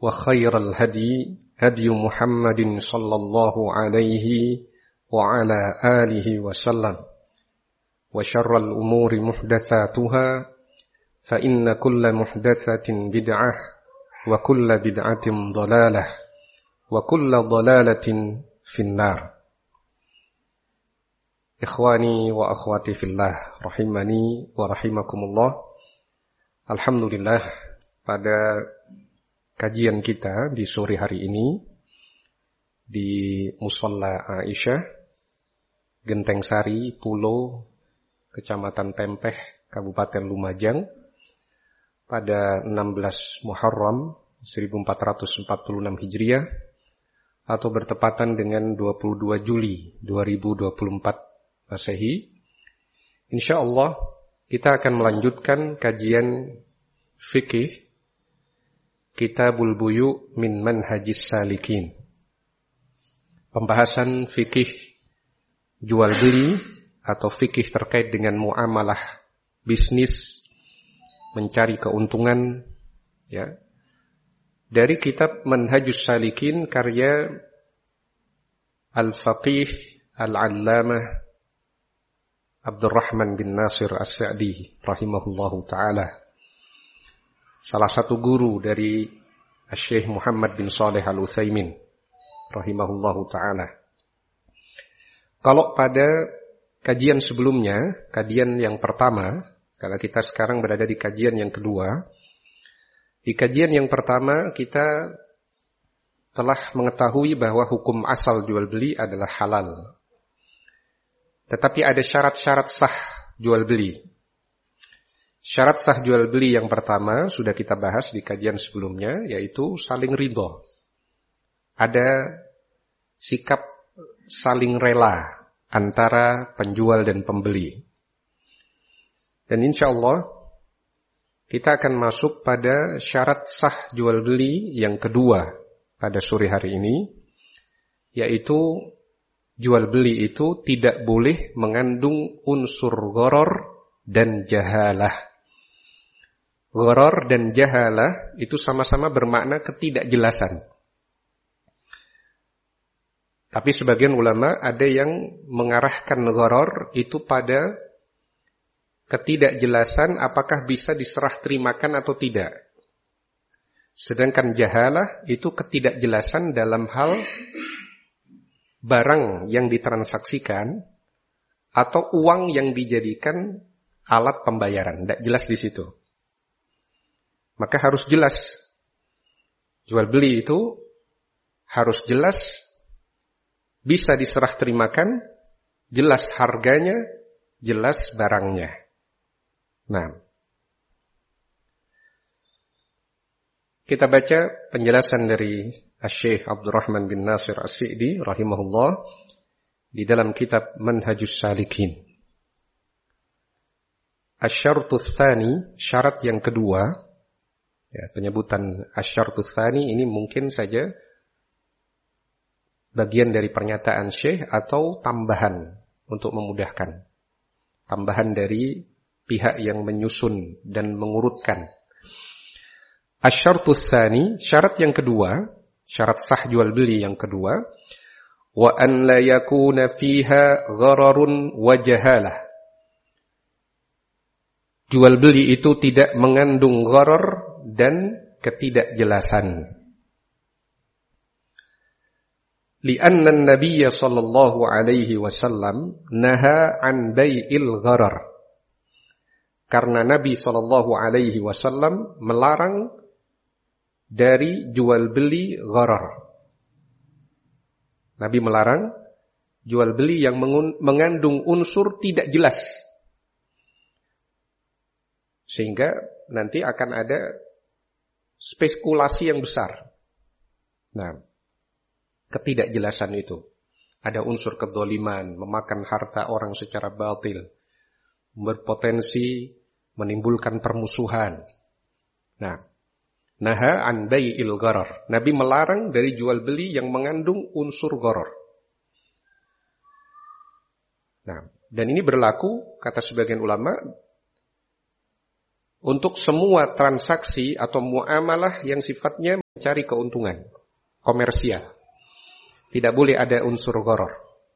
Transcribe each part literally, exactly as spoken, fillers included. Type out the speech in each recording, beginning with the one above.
وخير الهدي هدي محمد صلى الله عليه وعلى آله وسلم وشر الأمور محدثاتها فإن كل محدثة بدعة وكل بدعة ضلالة وكل ضلالة في النار. Ikhwani wa akhwati fillah, rahimani wa rahimakumullah. Alhamdulillah, pada kajian kita di sore hari ini di Musholla Aisyah, Genteng Sari, Pulo, Kecamatan Tempeh, Kabupaten Lumajang, pada enam belas Muharram seribu empat ratus empat puluh enam Hijriah atau bertepatan dengan dua puluh dua Juli dua ribu dua puluh empat Masehi. Insyaallah kita akan melanjutkan kajian fikih Kitabul Buyu' min Manhajis Salikin. Pembahasan fikih jual beli atau fikih terkait dengan muamalah bisnis, mencari keuntungan, ya. Dari kitab Manhajus Salikin karya Al-Faqih Al-Allamah Abdurrahman bin Nasir As-Sa'di rahimahullahu ta'ala, salah satu guru dari Syekh Muhammad bin Shalih Al-Utsaimin rahimahullahu ta'ala. Kalau pada kajian sebelumnya, kajian yang pertama, karena kita sekarang berada di kajian yang kedua, di kajian yang pertama kita telah mengetahui bahwa hukum asal jual beli adalah halal. Tetapi ada syarat-syarat sah jual beli. Syarat sah jual beli yang pertama sudah kita bahas di kajian sebelumnya, yaitu saling ridho. Ada sikap saling rela antara penjual dan pembeli. Dan insya Allah kita akan masuk pada syarat sah jual beli yang kedua pada sore hari ini, yaitu jual beli itu tidak boleh mengandung unsur gharar dan jahalah. Gharar dan jahalah itu sama-sama bermakna ketidakjelasan. Tapi sebagian ulama ada yang mengarahkan gharar itu pada ketidakjelasan apakah bisa diserah terimakan atau tidak. Sedangkan jahalah itu ketidakjelasan dalam hal barang yang ditransaksikan atau uang yang dijadikan alat pembayaran. Tidak jelas di situ. Maka harus jelas. Jual beli itu harus jelas, bisa diserah terimakan, jelas harganya, jelas barangnya. Nah, kita baca penjelasan dari Syekh Abdurrahman bin Nasir As-Sa'di rahimahullah di dalam kitab Manhajus Salikin. Asy-syartus tsani, syarat yang kedua, ya, penyebutan asy-syartus tsani ini mungkin saja bagian dari pernyataan Syekh atau tambahan untuk memudahkan. Tambahan dari pihak yang menyusun dan mengurutkan. Asy-syartus tsani, syarat yang kedua, syarat sah jual beli yang kedua, wa an la yakuna fiha ghararun wa jahalah. Jual beli itu tidak mengandung gharar dan ketidakjelasan. Li'anna an-nabiy sallallahu alaihi wasallam naha an bai'il gharar. Karena Nabi sallallahu alaihi wasallam melarang dari jual beli gharar. Nabi melarang jual beli yang mengandung unsur tidak jelas. Sehingga nanti akan ada spekulasi yang besar. Nah, ketidakjelasan itu. Ada unsur kedzaliman, memakan harta orang secara batil, berpotensi menimbulkan permusuhan. Nah, naha an bai'il gharar. Nabi melarang dari jual beli yang mengandung unsur gharar. Nah, dan ini berlaku, kata sebagian ulama, untuk semua transaksi atau muamalah yang sifatnya mencari keuntungan komersial. Tidak boleh ada unsur gharar.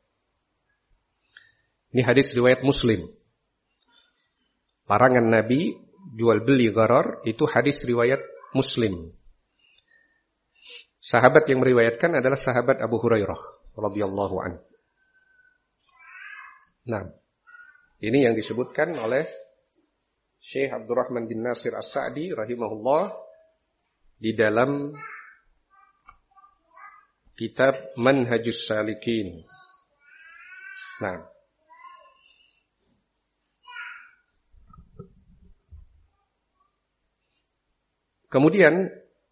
Ini hadis riwayat Muslim. Larangan Nabi jual beli gharar itu hadis riwayat Muslim. Sahabat yang meriwayatkan adalah sahabat Abu Hurairah radhiyallahu anhu. Nah, ini yang disebutkan oleh Syekh Abdurrahman bin Nasir As-Sa'di rahimahullah di dalam kitab Manhajus Salikin. Nah, kemudian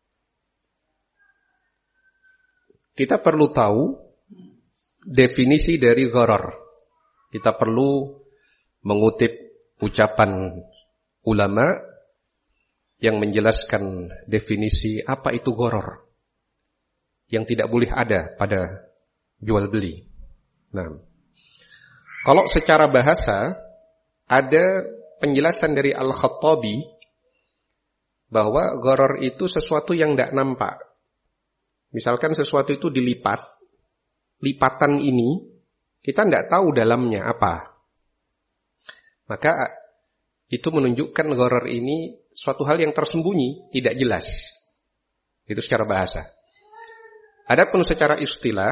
kita perlu tahu definisi dari gharar. Kita perlu mengutip ucapan ulama yang menjelaskan definisi apa itu gharar yang tidak boleh ada pada jual beli. Nah, kalau secara bahasa ada penjelasan dari Al-Khattabi bahwa gharar itu sesuatu yang tidak nampak. Misalkan sesuatu itu dilipat, lipatan ini kita tidak tahu dalamnya apa. Maka itu menunjukkan gharar ini suatu hal yang tersembunyi, tidak jelas. Itu secara bahasa. Adapun secara istilah,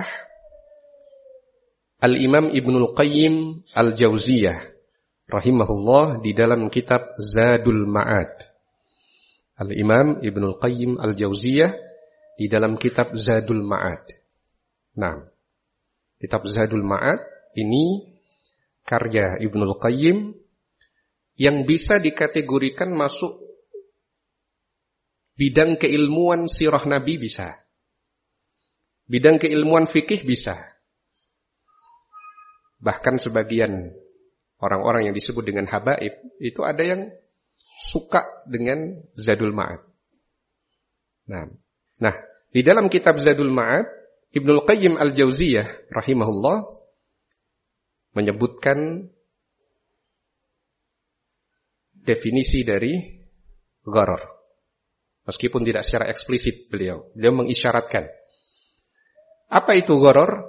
Al-Imam Ibnul Qayyim Al-Jauziyah rahimahullah di dalam kitab Zadul Ma'ad. Al-Imam Ibnul Qayyim Al-Jauziyah di dalam kitab Zadul Ma'ad. Nah, kitab Zadul Ma'ad ini karya Ibnul Qayyim yang bisa dikategorikan masuk bidang keilmuan sirah Nabi bisa. Bidang keilmuan fikih bisa. Bahkan sebagian orang-orang yang disebut dengan habaib, itu ada yang suka dengan Zadul Ma'ad. Nah, nah di dalam kitab Zadul Ma'ad, Ibnul Qayyim Al-Jauziyah rahimahullah menyebutkan definisi dari gharar. Meskipun tidak secara eksplisit beliau, beliau mengisyaratkan. Apa itu gharar?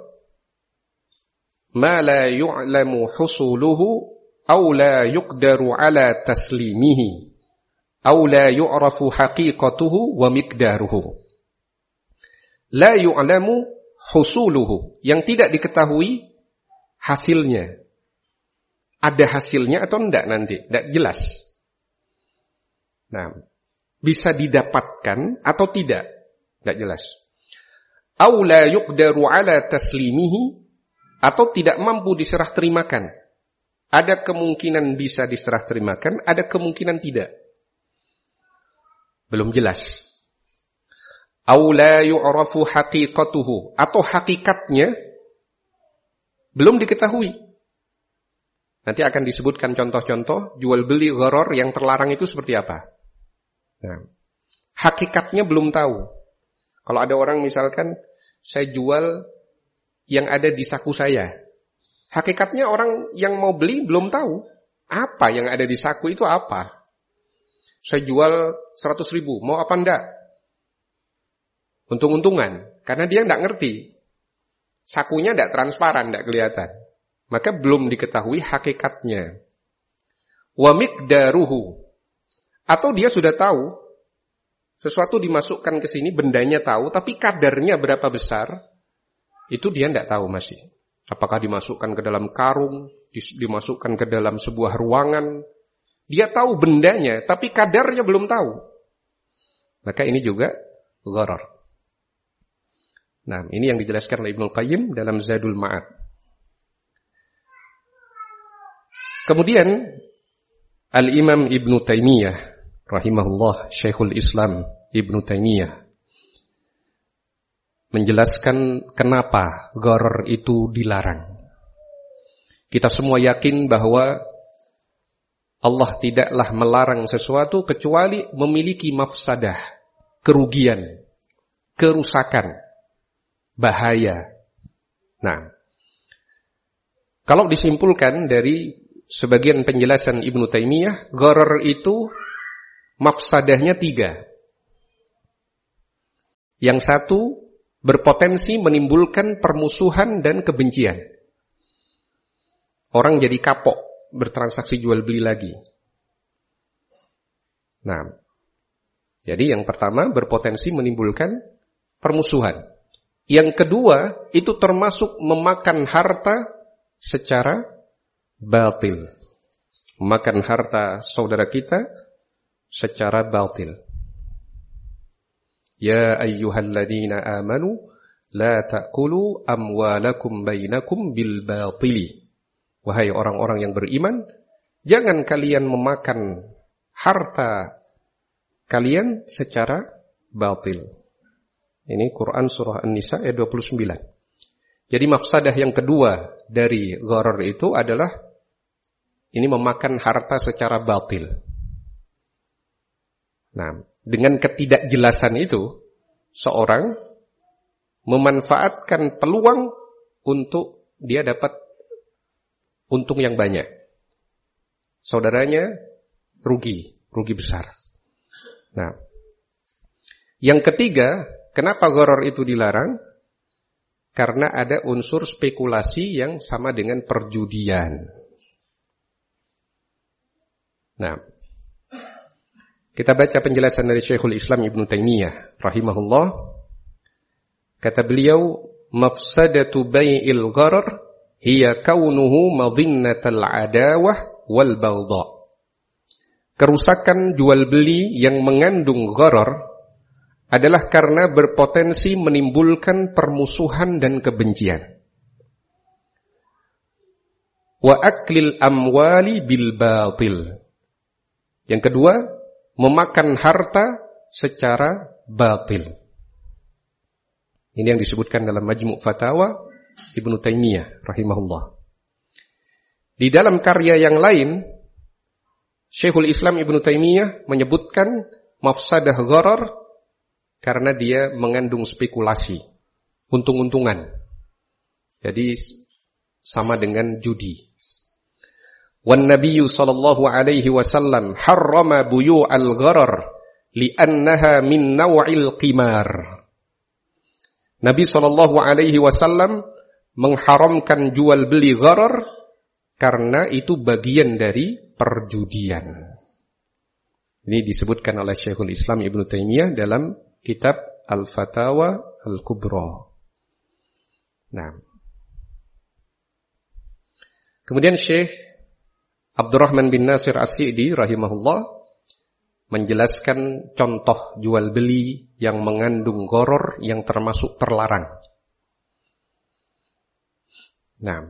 Ma la yu'lamu husuluhu aw la yuqdaru ala taslimihi aw la yu'rafu haqiqatuhu wa miqdaruhu. La yu'lamu husuluhu, yang tidak diketahui hasilnya. Ada hasilnya atau enggak nanti, enggak jelas. Nah, bisa didapatkan atau tidak, enggak jelas. Aw la yuqdaru ala taslimihi, atau tidak mampu diserah terimakan. Ada kemungkinan bisa diserah terimakan, ada kemungkinan tidak. Belum jelas. Aw la yu'rafu haqiqatuhu, atau hakikatnya belum diketahui. Nanti akan disebutkan contoh-contoh jual beli gharar yang terlarang itu seperti apa. Nah, hakikatnya belum tahu. Kalau ada orang misalkan, saya jual yang ada di saku saya. Hakikatnya orang yang mau beli belum tahu. Apa yang ada di saku itu apa? Saya jual seratus ribu, mau apa enggak? Untung-untungan. Karena dia enggak ngerti. Sakunya enggak transparan, enggak kelihatan. Maka belum diketahui hakikatnya. Wa miqdaruhu. Atau dia sudah tahu. Sesuatu dimasukkan ke sini, bendanya tahu, tapi kadarnya berapa besar, itu dia tidak tahu masih. Apakah dimasukkan ke dalam karung, dimasukkan ke dalam sebuah ruangan. Dia tahu bendanya, tapi kadarnya belum tahu. Maka ini juga gharar. Nah, ini yang dijelaskan oleh Ibnul Qayyim dalam Zadul Ma'ad. Kemudian, Al-Imam Ibnu Taimiyah rahimahullah, Syekhul Islam Ibnu Taimiyah menjelaskan kenapa gharar itu dilarang. Kita semua yakin bahwa Allah tidaklah melarang sesuatu kecuali memiliki mafsadah, kerugian, kerusakan, bahaya. Nah, kalau disimpulkan dari sebagian penjelasan Ibnu Taimiyah, gharar itu mafsadahnya tiga. Yang satu berpotensi menimbulkan permusuhan dan kebencian. Orang jadi kapok bertransaksi jual beli lagi. Nah, jadi yang pertama berpotensi menimbulkan permusuhan. Yang kedua, itu termasuk memakan harta secara batil. Memakan harta saudara kita secara batil. Ya ayyuhalladzina amanu la ta'kulu amwalakum bainakum bil batili. Wahai orang-orang yang beriman, jangan kalian memakan harta kalian secara batil. Ini Quran surah An-Nisa ayat dua puluh sembilan. Jadi mafsadah yang kedua dari gharar itu adalah ini memakan harta secara batil. Nah, dengan ketidakjelasan itu, seorang memanfaatkan peluang untuk dia dapat untung yang banyak. Saudaranya rugi, rugi besar. Nah, yang ketiga, kenapa gharar itu dilarang? Karena ada unsur spekulasi yang sama dengan perjudian. Nah, kita baca penjelasan dari Syekhul Islam Ibnu Taimiyah rahimahullah. Kata beliau, mafsadatu bai'il gharar hiya kaunuhu madhinnatal adawah wal baghdha. Kerusakan jual beli yang mengandung gharar adalah karena berpotensi menimbulkan permusuhan dan kebencian. Wa aklil amwali bil batil. Yang kedua, memakan harta secara batil. Ini yang disebutkan dalam Majmu' Fatawa Ibnu Taimiyah rahimahullah. Di dalam karya yang lain, Syekhul Islam Ibnu Taimiyah menyebutkan mafsadah gharar karena dia mengandung spekulasi, untung-untungan. Jadi sama dengan judi. Wan Nabiyyu sallallahu alaihi wasallam harrama buyu'al gharar li'annaha min naw'il qimar. Nabi sallallahu alaihi wasallam mengharamkan jual beli gharar karena itu bagian dari perjudian. Ini disebutkan oleh Syekhul Islam Ibnu Taimiyah dalam kitab Al-Fatawa Al-Kubra. Nah, kemudian Syekh Abdurrahman bin Nasir As-Sa'di rahimahullah menjelaskan contoh jual beli yang mengandung gharar yang termasuk terlarang. Nah,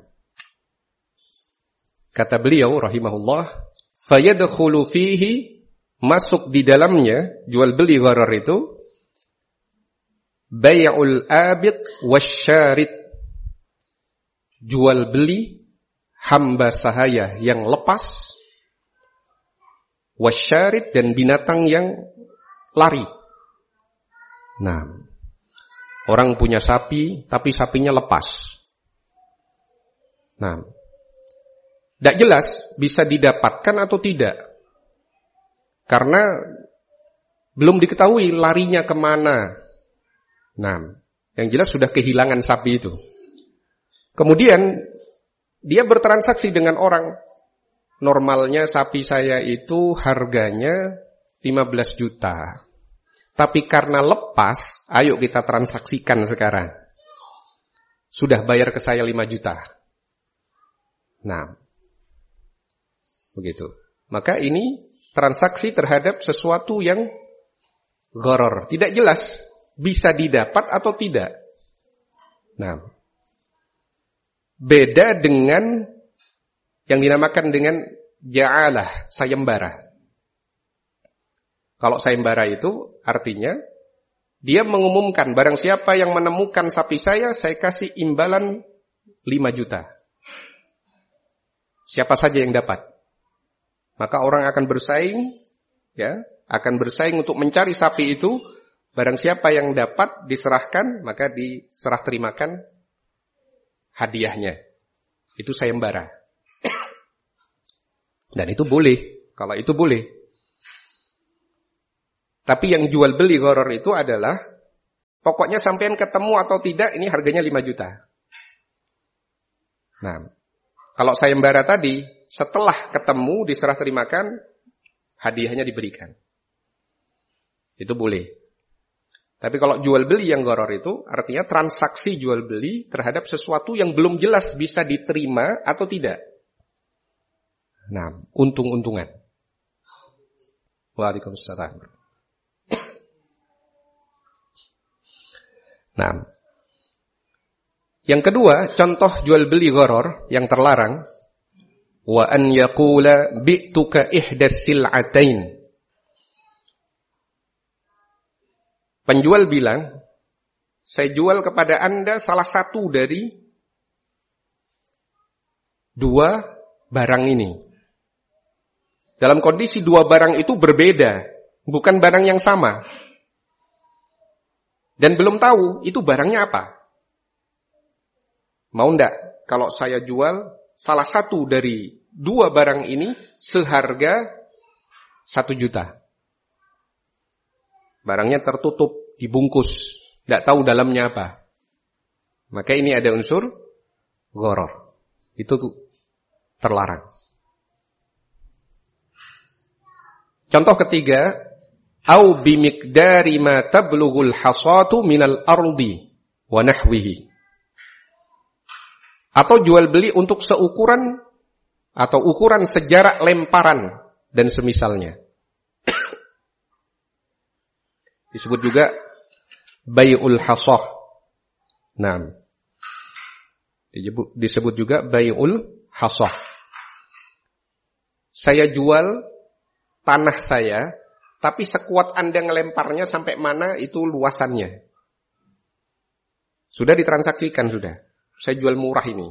kata beliau rahimahullah, fayadkhulu fihi, masuk di dalamnya jual beli gharar itu bai'ul abid wasyarid, jual beli hamba sahaya yang lepas, wasyarid, dan binatang yang lari. Nah, orang punya sapi tapi sapinya lepas. Nah, tidak jelas bisa didapatkan atau tidak, karena belum diketahui larinya kemana. Nah, yang jelas sudah kehilangan sapi itu. Kemudian dia bertransaksi dengan orang. Normalnya sapi saya itu harganya lima belas juta. Tapi karena lepas, ayo kita transaksikan sekarang. Sudah bayar ke saya lima juta. Nah, begitu. Maka ini transaksi terhadap sesuatu yang gharar. Tidak jelas bisa didapat atau tidak. Nah, beda dengan yang dinamakan dengan ja'alah, sayembara. Kalau sayembara itu artinya dia mengumumkan barang siapa yang menemukan sapi saya, saya kasih imbalan lima juta. Siapa saja yang dapat. Maka orang akan bersaing, ya, akan bersaing untuk mencari sapi itu. Barang siapa yang dapat diserahkan, maka diserah terimakan hadiahnya. Itu sayembara. Dan itu boleh. Kalau itu boleh. Tapi yang jual beli gharar itu adalah Pokoknya sampean ketemu atau tidak, ini harganya lima juta. Nah, kalau sayembara tadi, setelah ketemu, diserah terimakan, hadiahnya diberikan. Itu boleh. Tapi kalau jual beli yang gharar itu, artinya transaksi jual beli terhadap sesuatu yang belum jelas bisa diterima atau tidak. Nah, untung-untungan. Waalaikumsalam. Nah, yang kedua, contoh jual beli gharar yang terlarang, wa an yaqula bi'tuka ihdas sil'atain. Penjual bilang, saya jual kepada Anda salah satu dari dua barang ini. Dalam kondisi dua barang itu berbeda, bukan barang yang sama. Dan belum tahu itu barangnya apa. Mau ndak kalau saya jual salah satu dari dua barang ini seharga satu juta. Barangnya tertutup, dibungkus, ndak tahu dalamnya apa. Maka ini ada unsur gharar. Itu tuh terlarang. Contoh ketiga, au bimiqdari ma tablughul hasatu minal ardi wa nahwihi. Atau jual beli untuk seukuran atau ukuran sejarak lemparan dan semisalnya. Disebut juga bai'ul hasah. Nah, disebut juga bai'ul hasah. Saya jual tanah saya, tapi sekuat Anda ngelemparnya sampai mana itu luasannya. Sudah ditransaksikan sudah. Saya jual murah ini.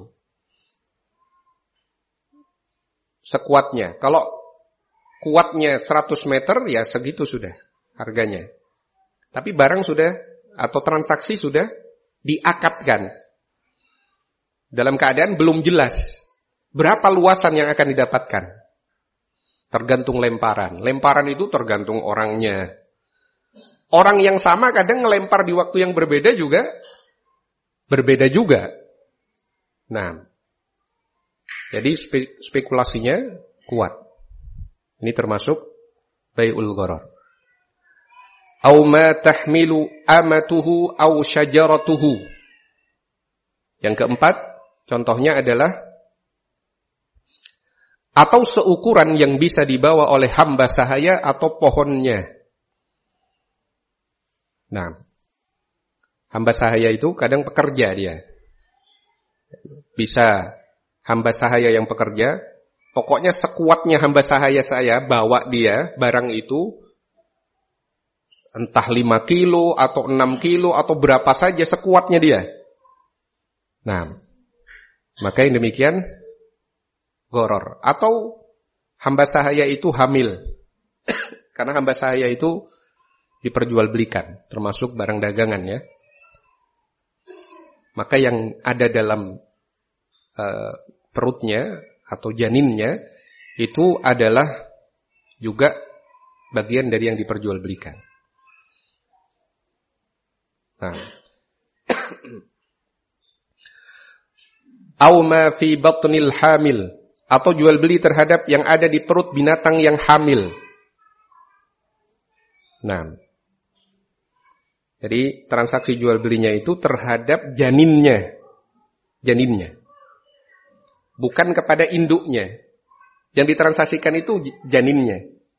Sekuatnya. Kalau kuatnya seratus meter ya segitu sudah harganya. Tapi barang sudah atau transaksi sudah diakadkan. Dalam keadaan belum jelas berapa luasan yang akan didapatkan. Tergantung lemparan. Lemparan itu tergantung orangnya. Orang yang sama kadang ngelempar di waktu yang berbeda juga berbeda juga. Nah, jadi spe- spekulasinya kuat. Ini termasuk bai'ul gharar. Au ma tahmilu amatuhu au syajaratuhu. Yang keempat, contohnya adalah atau seukuran yang bisa dibawa oleh hamba sahaya atau pohonnya. Nah, hamba sahaya itu kadang pekerja dia. Bisa hamba sahaya yang pekerja, pokoknya sekuatnya hamba sahaya saya bawa dia barang itu, entah lima kilo atau enam kilo atau berapa saja sekuatnya dia. Nah, maka yang demikian gharar. Atau hamba sahaya itu hamil. Karena hamba sahaya itu diperjualbelikan, termasuk barang dagangan ya. Maka yang ada dalam uh, perutnya atau janinnya itu adalah juga bagian dari yang diperjualbelikan. Nah, au ma fi batnil hamil, atau jual beli terhadap yang ada di perut binatang yang hamil. Nah, jadi transaksi jual belinya itu terhadap janinnya, janinnya, bukan kepada induknya. Yang ditransaksikan itu janinnya.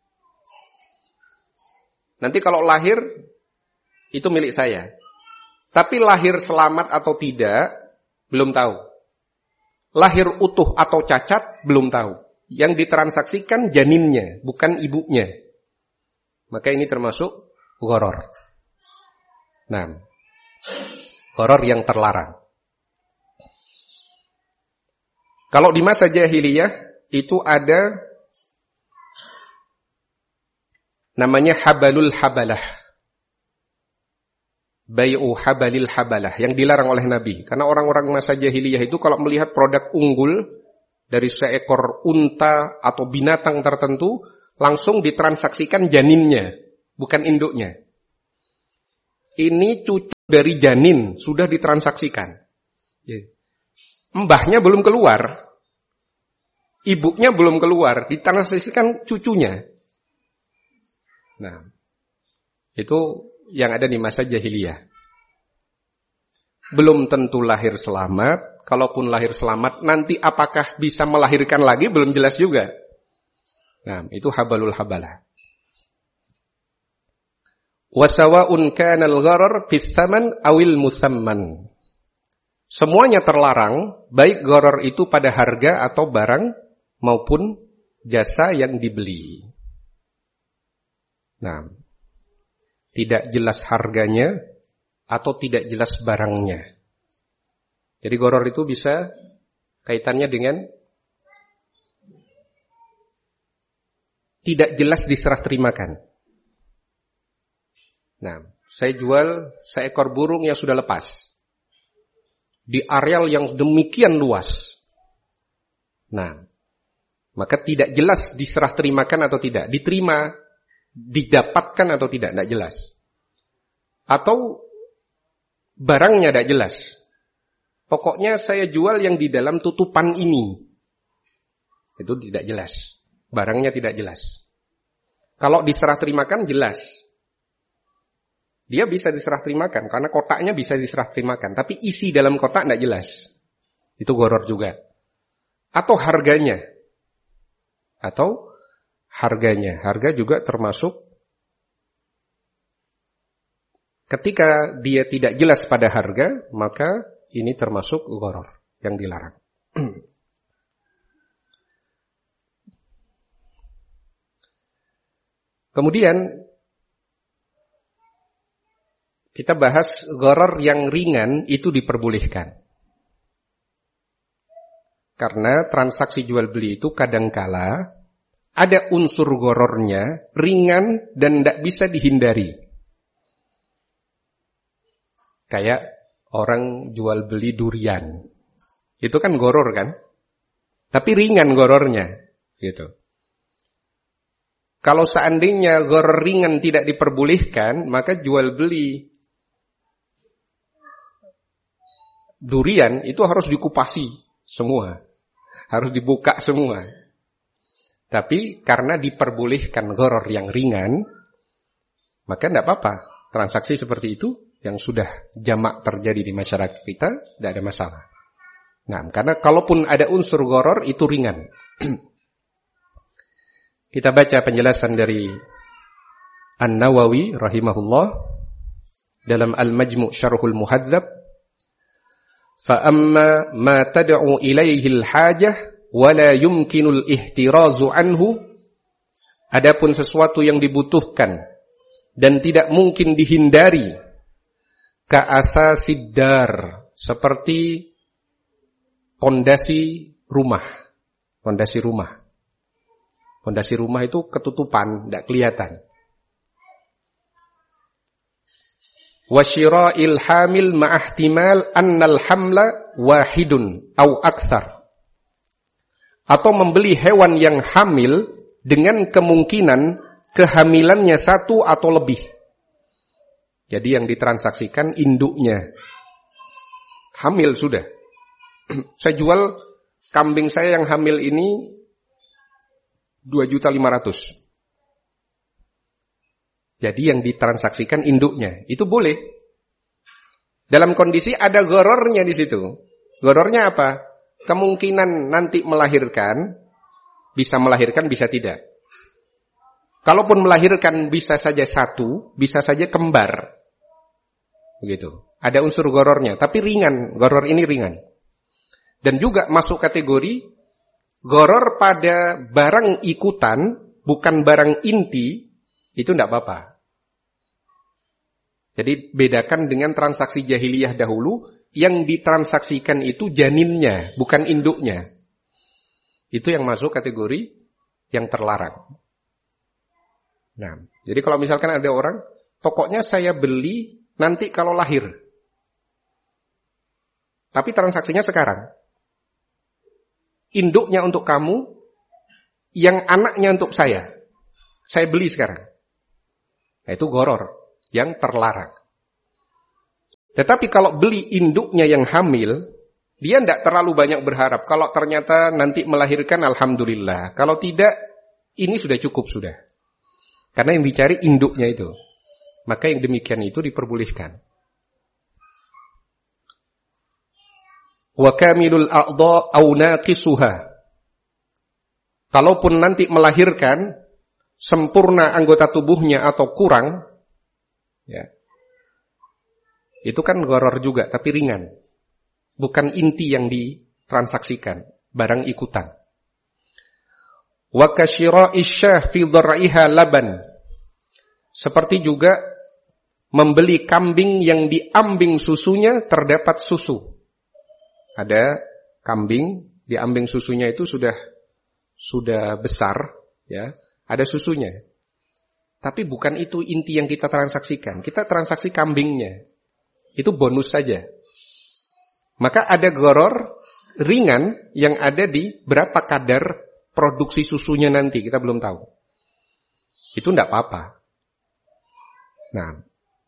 Nanti kalau lahir itu milik saya. Tapi lahir selamat atau tidak, belum tahu. Lahir utuh atau cacat, belum tahu. Yang ditransaksikan janinnya, bukan ibunya. Maka ini termasuk gharar. Nah, gharar yang terlarang. Kalau di masa jahiliyah, itu ada namanya habalul habalah. Bai'u habalil habalah, yang dilarang oleh Nabi. Karena orang-orang masa jahiliyah itu kalau melihat produk unggul dari seekor unta atau binatang tertentu, langsung ditransaksikan janinnya, bukan induknya. Ini cucu dari janin sudah ditransaksikan. Mbahnya belum keluar, ibunya belum keluar, ditransaksikan cucunya. Nah, itu yang ada di masa jahiliyah. Belum tentu lahir selamat. Kalaupun lahir selamat, nanti apakah bisa melahirkan lagi belum jelas juga. Nah, itu habalul habalah. Wasawa'un kana al-gharar fi tsaman awil musamman. Semuanya terlarang, baik gharar itu pada harga atau barang maupun jasa yang dibeli. Nah, tidak jelas harganya atau tidak jelas barangnya. Jadi gharar itu bisa kaitannya dengan tidak jelas diserah terimakan. Nah, saya jual seekor burung yang sudah lepas di areal yang demikian luas. Nah, maka tidak jelas diserah terimakan atau tidak, diterima, didapatkan atau tidak, tidak jelas. Atau barangnya tidak jelas. Pokoknya saya jual yang di dalam tutupan ini. Itu tidak jelas. Barangnya tidak jelas. Kalau diserah terimakan jelas. Dia bisa diserah terimakan karena kotaknya bisa diserah terimakan, tapi isi dalam kotak tidak jelas. Itu gharar juga. Atau harganya. Atau harganya. Harga juga termasuk ketika dia tidak jelas pada harga, maka ini termasuk gharar yang dilarang. Kemudian kita bahas gharar yang ringan itu diperbolehkan. Karena transaksi jual beli itu kadangkala ada unsur ghararnya ringan dan tidak bisa dihindari. Kayak orang jual beli durian. Itu kan gharar kan? Tapi ringan ghararnya, gitu. Kalau seandainya gharar ringan tidak diperbolehkan, maka jual beli durian itu harus dikupasi semua. Harus dibuka semua. Tapi karena diperbolehkan gharar yang ringan, maka tidak apa-apa. Transaksi seperti itu yang sudah jamak terjadi di masyarakat kita, tidak ada masalah. Nah, karena kalaupun ada unsur gharar itu ringan. Kita baca penjelasan dari An-Nawawi rahimahullah dalam Al-Majmu' Syarhul Muhadzab. Fa amma ma tad'u ilaihi al-hajah wa la yumkinu al-ihtirazu anhu. Adapun sesuatu yang dibutuhkan dan tidak mungkin dihindari, ka'asasid dar, seperti pondasi rumah. Pondasi rumah. Pondasi rumah itu ketutupan, tidak kelihatan. Wasyira'il hamil ma'ahtimal annal hamla wahidun au akthar. Atau membeli hewan yang hamil dengan kemungkinan kehamilannya satu atau lebih. Jadi yang ditransaksikan induknya. Hamil sudah. Saya jual kambing saya yang hamil ini dua juta lima ratus. Jadi yang ditransaksikan induknya. Itu boleh. Dalam kondisi ada ghararnya di situ. Ghararnya apa? Kemungkinan nanti melahirkan, bisa melahirkan, bisa tidak. Kalaupun melahirkan bisa saja satu, bisa saja kembar. Begitu. Ada unsur ghararnya, tapi ringan. Gharar ini ringan. Dan juga masuk kategori gharar pada barang ikutan, bukan barang inti, itu tidak apa-apa. Jadi bedakan dengan transaksi jahiliyah dahulu, yang ditransaksikan itu janinnya, bukan induknya. Itu yang masuk kategori yang terlarang. Nah, jadi kalau misalkan ada orang, pokoknya saya beli nanti kalau lahir. Tapi transaksinya sekarang. Induknya untuk kamu, yang anaknya untuk saya. Saya beli sekarang. Nah, itu gharar yang terlarang. Tetapi kalau beli induknya yang hamil, dia tidak terlalu banyak berharap. Kalau ternyata nanti melahirkan, alhamdulillah. Kalau tidak, ini sudah cukup sudah. Karena yang dicari induknya itu. Maka yang demikian itu diperbolehkan. Wa kamilul a'dha aw naqisuha. Kalaupun nanti melahirkan sempurna anggota tubuhnya atau kurang, ya. Itu kan gharar juga tapi ringan. Bukan inti yang ditransaksikan, barang ikutan. Wa kasyira'i syah fi dhar'iha laban. Seperti juga membeli kambing yang diambing susunya terdapat susu. Ada kambing, diambing susunya itu sudah sudah besar, ya, ada susunya. Tapi bukan itu inti yang kita transaksikan. Kita transaksi kambingnya. Itu bonus saja. Maka ada gharar ringan yang ada di berapa kadar produksi susunya nanti, kita belum tahu. Itu enggak apa-apa. Nah,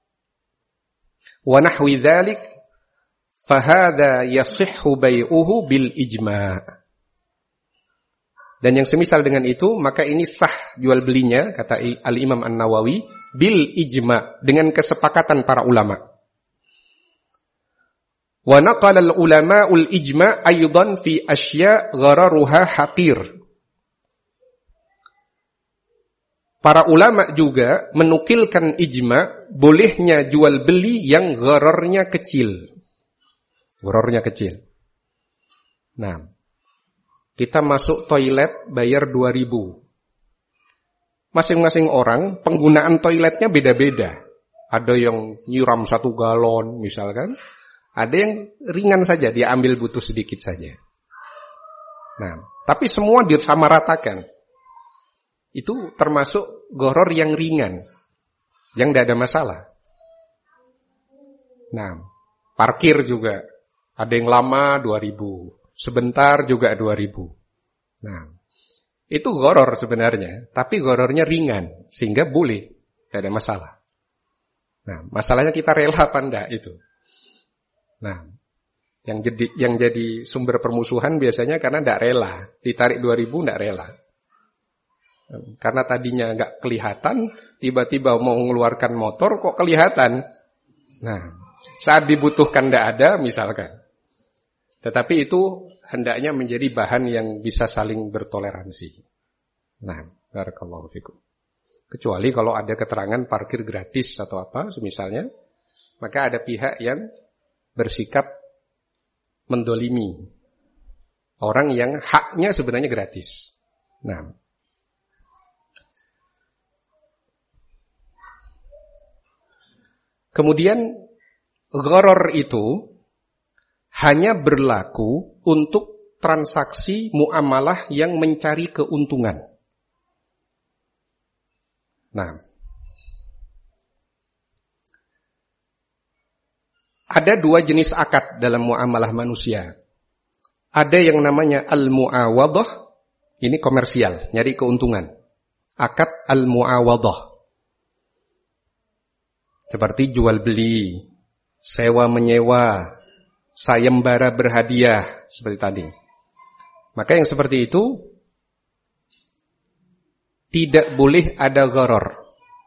wa nahwi dzalik fahada yasihhu bai'uhu bil ijma'. Dan yang semisal dengan itu, maka ini sah jual belinya, kata Al-Imam An-Nawawi, bil ijma', dengan kesepakatan para ulama. Wa naqala al-ulama'ul ijma' aydan fi asya' ghararuha haqir. Para ulama juga menukilkan ijma' bolehnya jual beli yang ghararnya kecil. Ghararnya kecil. Nah, kita masuk toilet bayar dua ribu. Masing-masing orang penggunaan toiletnya beda-beda. Ada yang nyiram satu galon misalkan. Ada yang ringan saja, dia ambil butuh sedikit saja. Nah, tapi semua disamaratakan. Itu termasuk gharar yang ringan. Yang tidak ada masalah. Nah, parkir juga. Ada yang lama dua ribu. Sebentar juga dua ribu. Nah, itu gharar sebenarnya. Tapi ghararnya ringan. Sehingga boleh. Tidak ada masalah. Nah, masalahnya kita rela apa enggak itu. Nah, yang jadi, yang jadi sumber permusuhan biasanya karena tidak rela. Ditarik dua ribu tidak rela. Karena tadinya enggak kelihatan. Tiba-tiba mau mengeluarkan motor kok kelihatan. Nah, saat dibutuhkan tidak ada misalkan. Tetapi itu hendaknya menjadi bahan yang bisa saling bertoleransi. Nah, barakallahu fikum. Kecuali kalau ada keterangan parkir gratis atau apa, misalnya, maka ada pihak yang bersikap mendolimi orang yang haknya sebenarnya gratis. Nah, kemudian gharar itu hanya berlaku untuk transaksi muamalah yang mencari keuntungan. Nah, ada dua jenis akad dalam muamalah manusia. Ada yang namanya al-mu'awadhah, ini komersial, nyari keuntungan. Akad al-mu'awadhah. Seperti jual beli, sewa menyewa, sayembara berhadiah, seperti tadi. Maka yang seperti itu tidak boleh ada gharar.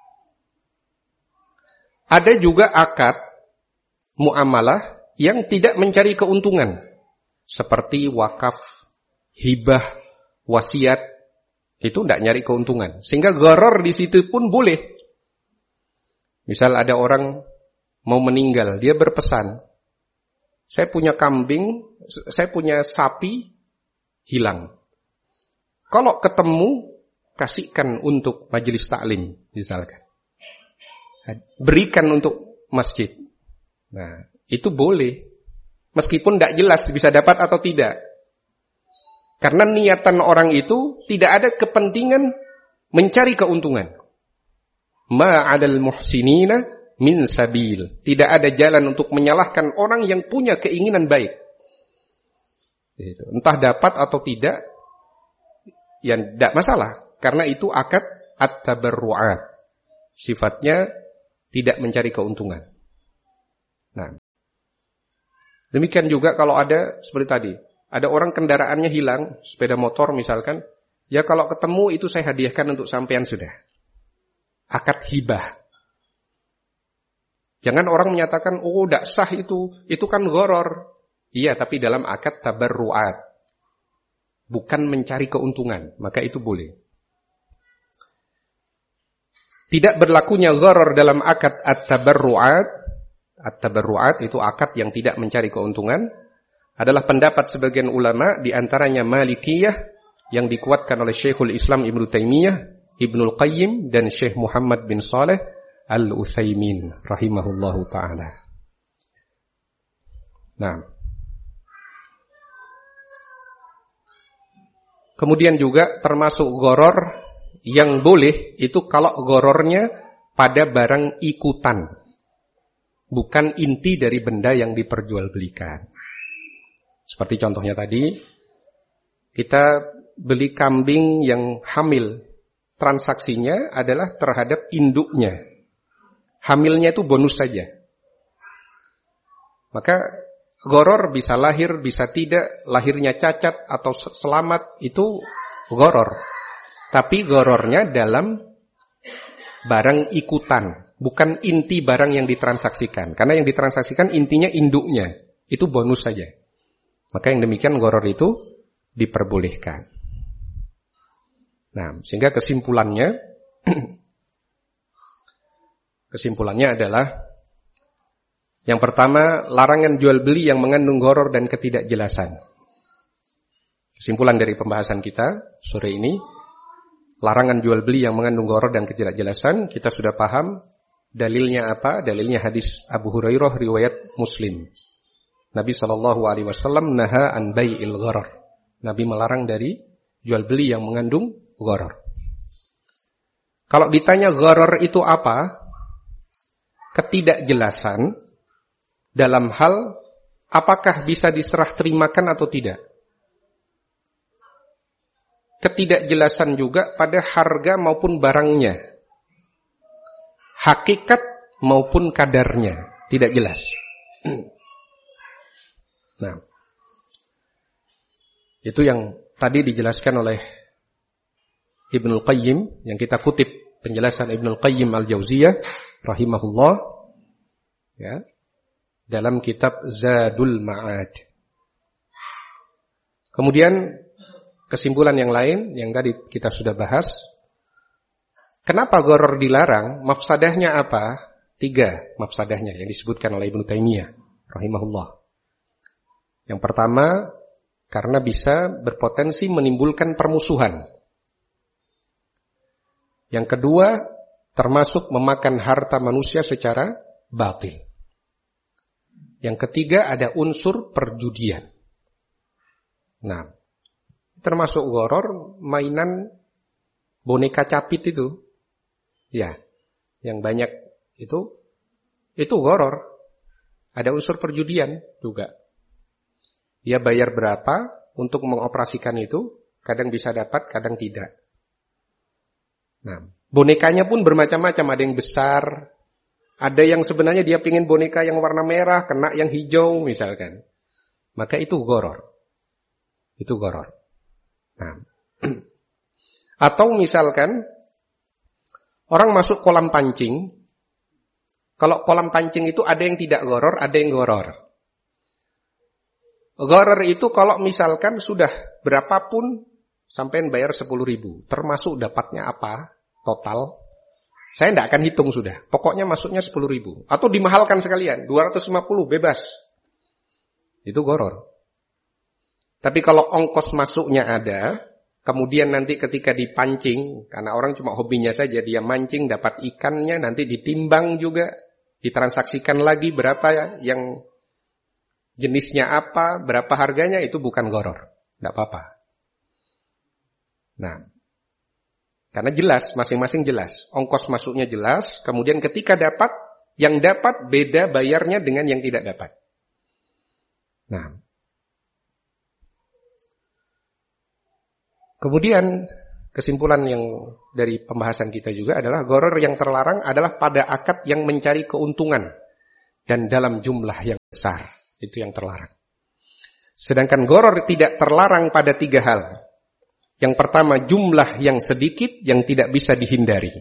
Ada juga akad muamalah yang tidak mencari keuntungan, seperti wakaf, hibah, wasiat, itu tidak nyari keuntungan. Sehingga gharar di situ pun boleh. Misal ada orang mau meninggal, dia berpesan, saya punya kambing, saya punya sapi, hilang. Kalau ketemu, kasihkan untuk majelis taklim, misalkan. Berikan untuk masjid. Nah, itu boleh. Meskipun tidak jelas bisa dapat atau tidak. Karena niatan orang itu tidak ada kepentingan mencari keuntungan. Ma'adal muhsinina min sabil. Tidak ada jalan untuk menyalahkan orang yang punya keinginan baik. Entah dapat atau tidak, yang tidak masalah. Karena itu akad at-tabarru'at. Sifatnya tidak mencari keuntungan. Nah. Demikian juga kalau ada seperti tadi, ada orang kendaraannya hilang, sepeda motor misalkan, ya kalau ketemu itu saya hadiahkan untuk sampean sudah. Akad hibah. Jangan orang menyatakan, oh tidak sah itu, itu kan gharar. Iya, tapi dalam akad tabarru'at. Bukan mencari keuntungan, maka itu boleh. Tidak berlakunya gharar dalam akad at-tabarru'at. At-tabarru'at itu akad yang tidak mencari keuntungan. Adalah pendapat sebagian ulama, di antaranya Malikiyah, yang dikuatkan oleh Syekhul Islam Ibnu Taimiyah, Ibnul Qayyim, dan Syekh Muhammad bin Saleh Al-Utsaimin rahimahullahu ta'ala. Nah. Kemudian juga termasuk gharar yang boleh itu kalau ghararnya pada barang ikutan. Bukan inti dari benda yang diperjualbelikan. Seperti contohnya tadi, kita beli kambing yang hamil. Transaksinya adalah terhadap induknya. Hamilnya itu bonus saja. Maka gharar bisa lahir, bisa tidak, lahirnya cacat atau selamat, itu gharar. Tapi ghararnya dalam barang ikutan, bukan inti barang yang ditransaksikan. Karena yang ditransaksikan intinya induknya, itu bonus saja. Maka yang demikian gharar itu diperbolehkan. Nah, sehingga kesimpulannya Kesimpulannya adalah yang pertama, larangan jual beli yang mengandung gharar dan ketidakjelasan. Kesimpulan dari pembahasan kita sore ini, larangan jual beli yang mengandung gharar dan ketidakjelasan, kita sudah paham dalilnya apa? Dalilnya hadis Abu Hurairah riwayat Muslim. Nabi sallallahu alaihi wasallam naha an bai'il gharar. Nabi melarang dari jual beli yang mengandung gharar. Kalau ditanya gharar itu apa? Ketidakjelasan dalam hal apakah bisa diserah terimakan atau tidak. Ketidakjelasan juga pada harga maupun barangnya. Hakikat maupun kadarnya tidak jelas. Nah, itu yang tadi dijelaskan oleh Ibnul Qayyim, yang kita kutip penjelasan Ibnul Qayyim Al-Jauziyah rahimahullah, ya, dalam kitab Zadul Ma'ad. Kemudian kesimpulan yang lain yang tadi kita sudah bahas, kenapa gharar dilarang? Mafsadahnya apa? Tiga mafsadahnya yang disebutkan oleh Ibnu Taimiyah rahimahullah. Yang pertama, karena bisa berpotensi menimbulkan permusuhan. Yang kedua, termasuk memakan harta manusia secara batil. Yang ketiga, ada unsur perjudian. Nah, termasuk gharar mainan boneka capit itu. Ya, yang banyak itu itu gharar. Ada unsur perjudian juga. Dia bayar berapa untuk mengoperasikan itu, kadang bisa dapat, kadang tidak. Nah, bonekanya pun bermacam-macam, ada yang besar, ada yang sebenarnya dia pingin boneka yang warna merah, kena yang hijau misalkan. Maka itu gharar. Itu gharar. Nah, atau misalkan orang masuk kolam pancing, kalau kolam pancing itu ada yang tidak gharar, ada yang gharar. Gharar itu kalau misalkan sudah berapapun sampai bayar sepuluh ribu, termasuk dapatnya apa total, saya tidak akan hitung sudah. Pokoknya masuknya sepuluh ribu. Atau dimahalkan sekalian, dua ratus lima puluh bebas. Itu gharar. Tapi kalau ongkos masuknya ada, kemudian nanti ketika dipancing, karena orang cuma hobinya saja, dia mancing, dapat ikannya, nanti ditimbang juga, ditransaksikan lagi berapa yang jenisnya apa, berapa harganya, itu bukan gharar. Tidak apa-apa. Nah, karena jelas, masing-masing jelas. Ongkos masuknya jelas, kemudian ketika dapat, yang dapat beda bayarnya dengan yang tidak dapat. Nah, kemudian kesimpulan yang dari pembahasan kita juga adalah gharar yang terlarang adalah pada akad yang mencari keuntungan dan dalam jumlah yang besar. Itu yang terlarang. Sedangkan gharar tidak terlarang pada tiga hal. Yang pertama, jumlah yang sedikit yang tidak bisa dihindari.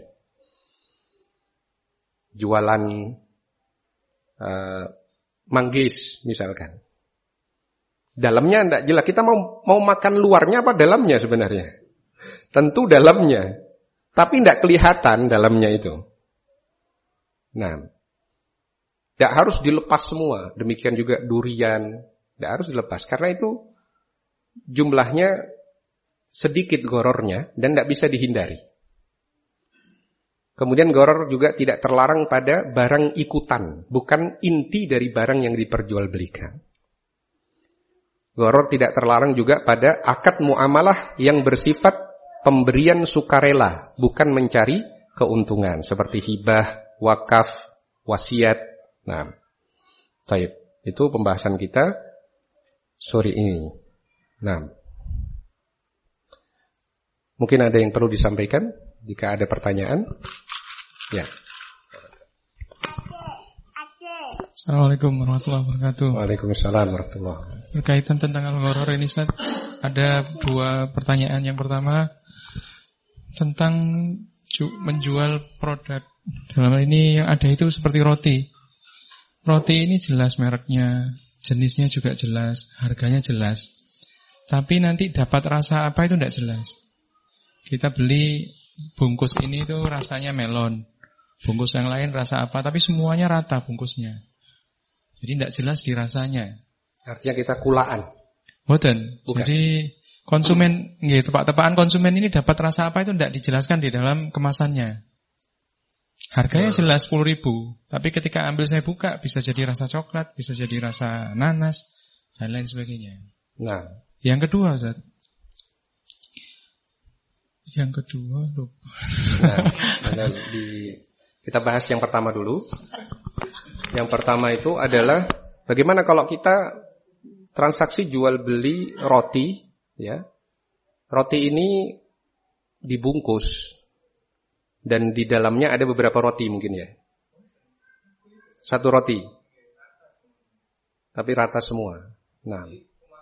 Jualan uh, manggis misalkan. Dalamnya tidak jelas. Kita mau mau makan luarnya apa dalamnya sebenarnya? Tentu dalamnya. Tapi tidak kelihatan dalamnya itu. Nah, tidak harus dilepas semua. Demikian juga durian. Tidak harus dilepas. Karena itu jumlahnya sedikit gorornya dan tidak bisa dihindari. Kemudian goror juga tidak terlarang pada barang ikutan. Bukan inti dari barang yang diperjualbelikan. Gharar tidak terlarang juga pada akad muamalah yang bersifat pemberian sukarela, bukan mencari keuntungan seperti hibah, wakaf, wasiat. Nah, baik, itu pembahasan kita sore ini. Nah, mungkin ada yang perlu disampaikan jika ada pertanyaan. Ya. Assalamualaikum warahmatullahi wabarakatuh. Waalaikumsalam warahmatullahi wabarakatuh. Berkaitan tentang al-gharar ini, Ustaz, ada dua pertanyaan. Yang pertama tentang ju- menjual produk. Dalam hal ini yang ada itu seperti roti. Roti ini jelas mereknya, jenisnya juga jelas, harganya jelas. Tapi nanti dapat rasa apa itu tidak jelas. Kita beli bungkus ini itu rasanya melon, bungkus yang lain rasa apa, tapi semuanya rata bungkusnya. Jadi tidak jelas di rasanya. Artinya kita kulaan. Boten. Jadi konsumen, nggih, tepak-tepakan konsumen ini dapat rasa apa itu tidak dijelaskan di dalam kemasannya. Harganya jelas sepuluh ribu, tapi ketika ambil saya buka bisa jadi rasa coklat, bisa jadi rasa nanas dan lain sebagainya. Nah, yang kedua, Ustaz. Yang kedua lupa. Nah, di, kita bahas yang pertama dulu. Yang pertama itu adalah bagaimana kalau kita transaksi jual beli roti, ya. Roti ini dibungkus dan di dalamnya ada beberapa roti mungkin ya. Satu roti. Tapi rata semua. Nah.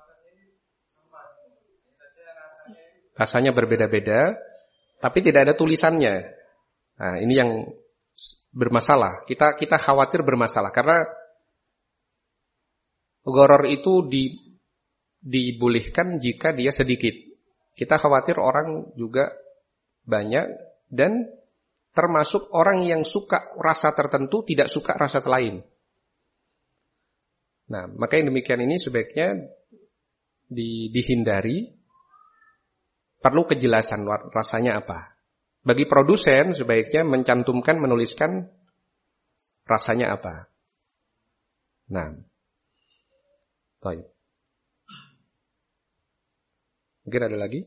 Rasanya berbeda-beda, tapi tidak ada tulisannya. Nah, ini yang bermasalah. Kita kita khawatir bermasalah karena gharar itu di, dibolehkan jika dia sedikit. Kita khawatir orang juga banyak dan termasuk orang yang suka rasa tertentu tidak suka rasa lain. Nah, maka yang demikian ini sebaiknya di, dihindari. Perlu kejelasan rasanya apa. Bagi produsen sebaiknya mencantumkan, menuliskan rasanya apa. Nah, baik. Mungkin ada lagi?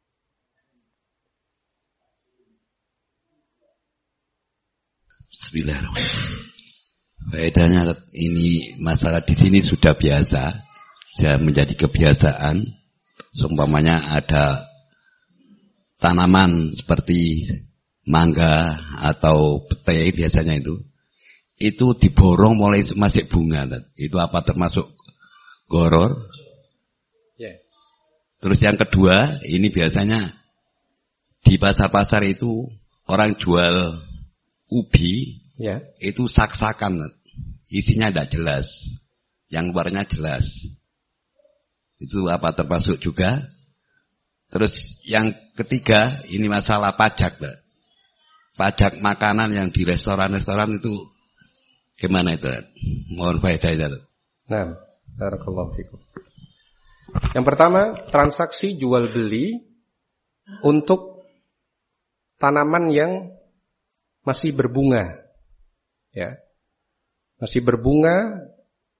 Bismillahirrahmanirrahim. Faedahnya ini masalah di sini sudah biasa, sudah menjadi kebiasaan. Seumpamanya ada tanaman seperti mangga atau petai biasanya itu, itu diborong mulai masih bunga. Itu apa termasuk gharar? Yeah. Terus yang kedua, ini biasanya di pasar-pasar itu orang jual ubi, yeah. Itu sak-sakan, isinya tidak jelas, yang luarnya jelas. Itu apa termasuk juga? Terus yang ketiga, ini masalah pajak, Pak. Pajak makanan yang di restoran-restoran itu gimana itu? Mohon faedahnya. Nah, barakallahu fikum. Yang pertama, transaksi jual beli untuk tanaman yang masih berbunga. Ya. Masih berbunga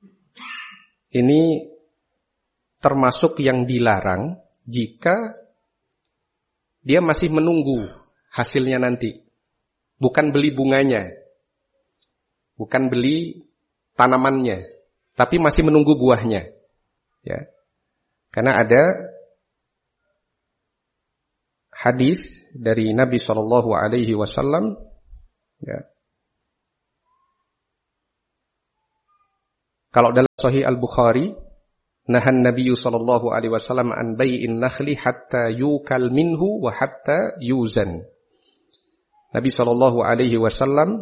ini termasuk yang dilarang jika dia masih menunggu hasilnya nanti. Bukan beli bunganya. Bukan beli tanamannya. Tapi masih menunggu buahnya. Ya. Karena ada hadis dari Nabi shallallahu alaihi wasallam, ya. Kalau dalam Sahih Al-Bukhari, nahan Nabi sallallahu alaihi wasallam an bai'in nakhli hatta yukal minhu wa hatta yuzan. Nabi sallallahu alaihi wasallam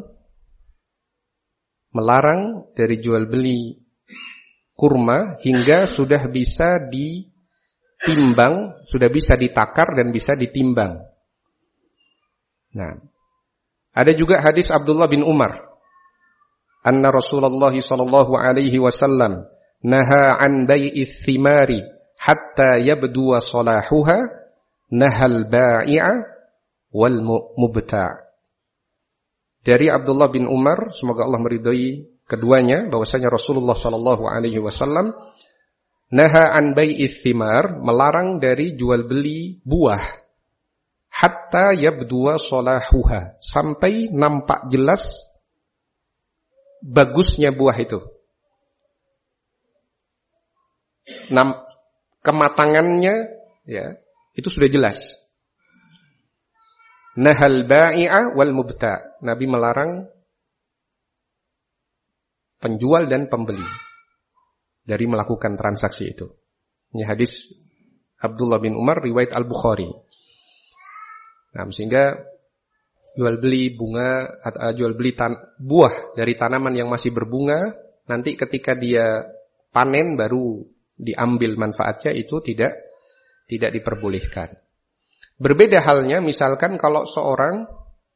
melarang dari jual beli kurma hingga sudah bisa ditimbang, sudah bisa ditakar dan bisa ditimbang. Nah, ada juga hadis Abdullah bin Umar, anna Rasulullah sallallahu alaihi wasallam naha an bai'ith thimari hatta yabduwa salahuha nahal ba'i'a wal mubta'. Dari Abdullah bin Umar, semoga Allah meridai keduanya, bahwasanya Rasulullah sallallahu alaihi wasallam naha an bai'ith thimar, melarang dari jual beli buah, hatta yabduwa salahuha, sampai nampak jelas bagusnya buah itu. Nam, kematangannya ya, itu sudah jelas. Nahal ba'i'a wal mubta'. Nabi melarang penjual dan pembeli dari melakukan transaksi itu. Ini hadis Abdullah bin Umar riwayat Al-Bukhari. Nah, sehingga jual beli bunga atau jual beli tan- buah dari tanaman yang masih berbunga, nanti ketika dia panen baru diambil manfaatnya, itu tidak tidak diperbolehkan. Berbeda halnya misalkan kalau seorang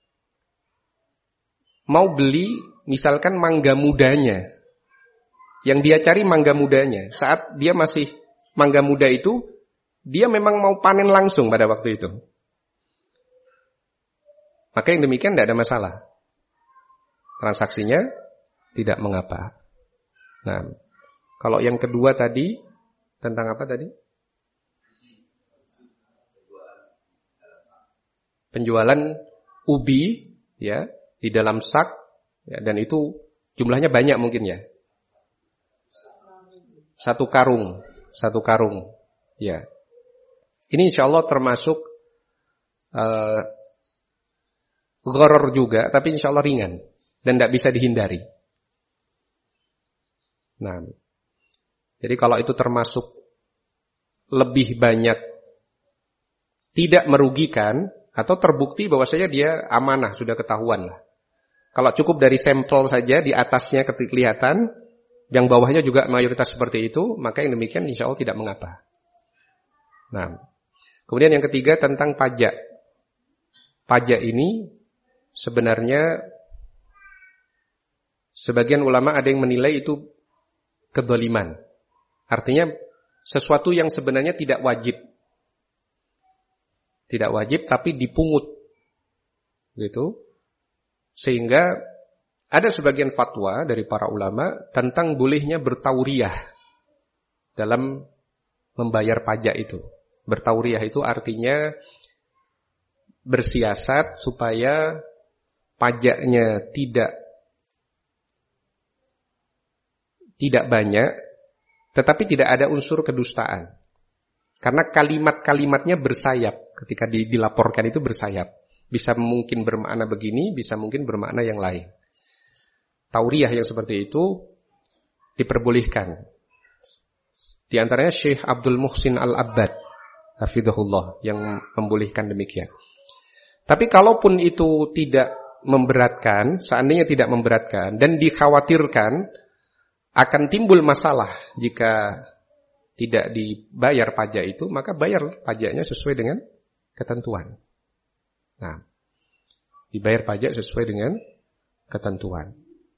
mau beli misalkan mangga mudanya, yang dia cari mangga mudanya, saat dia masih mangga muda itu, dia memang mau panen langsung pada waktu itu, maka yang demikian tidak ada masalah, transaksinya tidak mengapa. Nah, kalau yang kedua tadi tentang apa tadi? Penjualan ubi ya di dalam sak ya, dan itu jumlahnya banyak mungkin ya. Satu karung, satu karung. Ya. Ini insyaallah termasuk uh, gharar juga, tapi insyaallah ringan dan tidak bisa dihindari. Nah, jadi kalau itu termasuk lebih banyak tidak merugikan atau terbukti bahwasanya dia amanah, sudah ketahuan lah. Kalau cukup dari sampel saja di atasnya kelihatan, yang bawahnya juga mayoritas seperti itu, maka yang demikian insya Allah tidak mengapa. Nah, kemudian yang ketiga tentang pajak. Pajak ini sebenarnya sebagian ulama ada yang menilai itu kedzaliman. Artinya sesuatu yang sebenarnya tidak wajib. Tidak wajib tapi dipungut. Gitu. Sehingga ada sebagian fatwa dari para ulama tentang bolehnya bertauriyah dalam membayar pajak itu. Bertauriyah itu artinya bersiasat supaya pajaknya tidak tidak banyak, tetapi tidak ada unsur kedustaan. Karena kalimat-kalimatnya bersayap, ketika dilaporkan itu bersayap. Bisa mungkin bermakna begini, bisa mungkin bermakna yang lain. Tauriyah yang seperti itu diperbolehkan. Di antaranya Syekh Abdul Muhsin Al-Abbad, hafizahullah, yang membolehkan demikian. Tapi kalaupun itu tidak memberatkan, seandainya tidak memberatkan, dan dikhawatirkan akan timbul masalah jika tidak dibayar pajak itu, maka bayar pajaknya sesuai dengan ketentuan. Nah, dibayar pajak sesuai dengan ketentuan.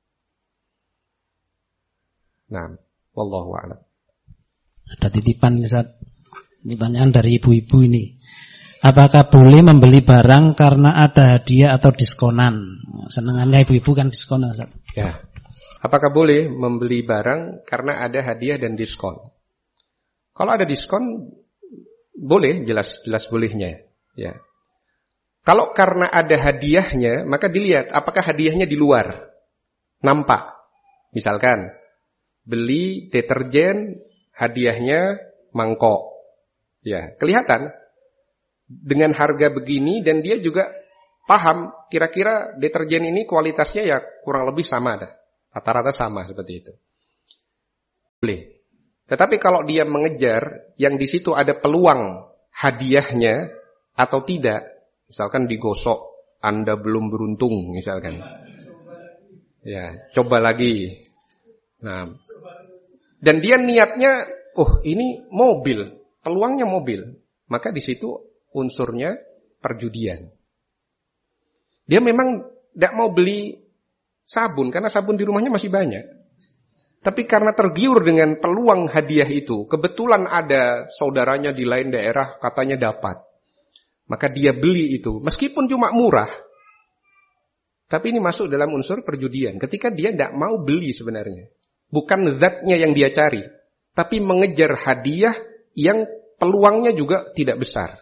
Nah, wallahu a'lam. Ada titipan Ustaz. Pertanyaan dari ibu-ibu ini. Apakah boleh membeli barang karena ada hadiah atau diskonan? Senengannya ibu-ibu kan diskon, Ustaz. Ya. Apakah boleh membeli barang karena ada hadiah dan diskon? Kalau ada diskon, boleh, jelas-jelas bolehnya. Ya. Kalau karena ada hadiahnya, maka dilihat apakah hadiahnya di luar. Nampak. Misalkan, beli deterjen, hadiahnya mangkok. Ya, kelihatan. Dengan harga begini, dan dia juga paham, kira-kira deterjen ini kualitasnya ya kurang lebih sama dah. Rata-rata sama seperti itu. boleh. Tetapi kalau dia mengejar yang di situ ada peluang hadiahnya atau tidak, misalkan digosok, Anda belum beruntung misalkan. Ya, coba lagi. Nah, dan dia niatnya, oh ini mobil, peluangnya mobil, maka di situ unsurnya perjudian. Dia memang tidak mau beli sabun karena sabun di rumahnya masih banyak. Tapi karena tergiur dengan peluang hadiah itu, kebetulan ada saudaranya di lain daerah katanya dapat. Maka dia beli itu, meskipun cuma murah. Tapi ini masuk dalam unsur perjudian. Ketika dia tidak mau beli sebenarnya. Bukan zatnya yang dia cari. Tapi mengejar hadiah yang peluangnya juga tidak besar.